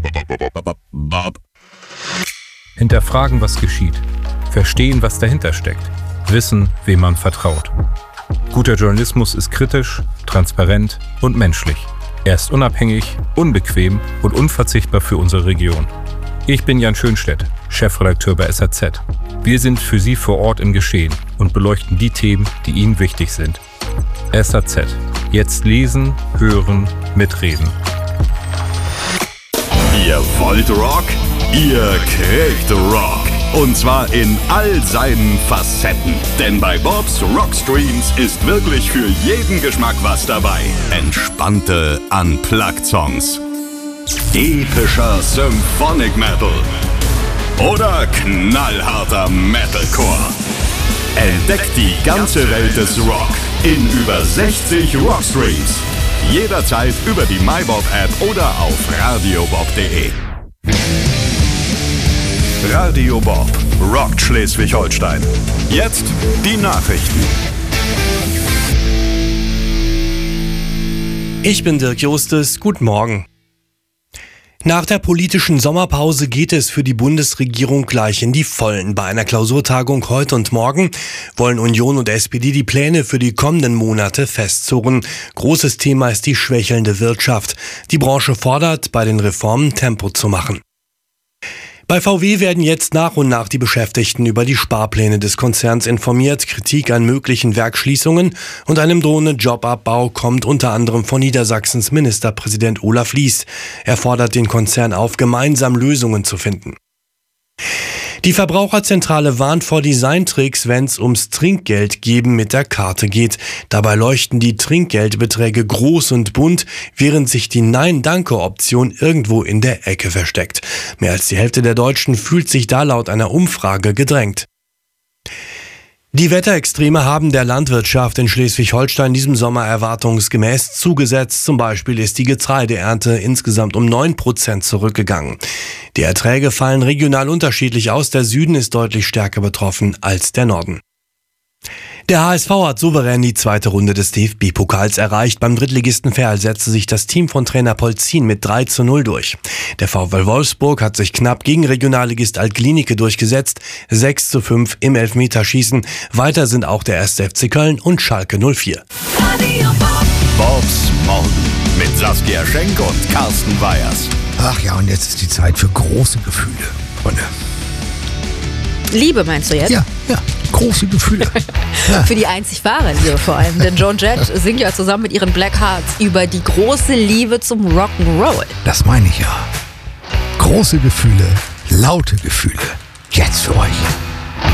Hinterfragen, was geschieht. Verstehen, was dahinter steckt. Wissen, wem man vertraut. Guter Journalismus ist kritisch, transparent und menschlich. Er ist unabhängig, unbequem und unverzichtbar für unsere Region. Ich bin Jan Schönstedt, Chefredakteur bei SAZ. Wir sind für Sie vor Ort im Geschehen und beleuchten die Themen, die Ihnen wichtig sind. SAZ. Jetzt lesen, hören, mitreden. Ihr wollt Rock? Ihr kriegt Rock. Und zwar in all seinen Facetten. Denn bei Bobs Rockstreams ist wirklich für jeden Geschmack was dabei. Entspannte Unplugged-Songs. Epischer Symphonic Metal. Oder knallharter Metalcore. Entdeckt die ganze Welt des Rock in über 60 Rockstreams. Jederzeit über die MyBob-App oder auf radiobob.de. Radio Bob rockt Schleswig-Holstein. Jetzt die Nachrichten. Ich bin Dirk Justus, guten Morgen. Nach der politischen Sommerpause geht es für die Bundesregierung gleich in die Vollen. Bei einer Klausurtagung heute und morgen wollen Union und SPD die Pläne für die kommenden Monate festzurren. Großes Thema ist die schwächelnde Wirtschaft. Die Branche fordert, bei den Reformen Tempo zu machen. Bei VW werden jetzt nach und nach die Beschäftigten über die Sparpläne des Konzerns informiert. Kritik an möglichen Werksschließungen und einem drohenden Jobabbau kommt unter anderem von Niedersachsens Ministerpräsident Olaf Lies. Er fordert den Konzern auf, gemeinsam Lösungen zu finden. Die Verbraucherzentrale warnt vor Designtricks, wenn es ums Trinkgeldgeben mit der Karte geht. Dabei leuchten die Trinkgeldbeträge groß und bunt, während sich die Nein-Danke-Option irgendwo in der Ecke versteckt. Mehr als die Hälfte der Deutschen fühlt sich da laut einer Umfrage gedrängt. Die Wetterextreme haben der Landwirtschaft in Schleswig-Holstein diesem Sommer erwartungsgemäß zugesetzt. Zum Beispiel ist die Getreideernte insgesamt um 9% zurückgegangen. Die Erträge fallen regional unterschiedlich aus. Der Süden ist deutlich stärker betroffen als der Norden. Der HSV hat souverän die zweite Runde des DFB-Pokals erreicht. Beim Drittligisten Verl setzte sich das Team von Trainer Polzin mit 3:0 durch. Der VfL Wolfsburg hat sich knapp gegen Regionalligist Alt-Glienicke durchgesetzt. 6:5 im Elfmeterschießen. Weiter sind auch der 1. FC Köln und Schalke 04. Bobs Morgen mit Saskia Schenk und Carsten Weyers. Ach ja, und jetzt ist die Zeit für große Gefühle, Freunde. Liebe meinst du jetzt? Ja, große Gefühle. Ja. Für die einzig wahre Liebe vor allem. Denn Joan Jett singt ja zusammen mit ihren Black Hearts über die große Liebe zum Rock'n'Roll. Das meine ich ja. Große Gefühle, laute Gefühle.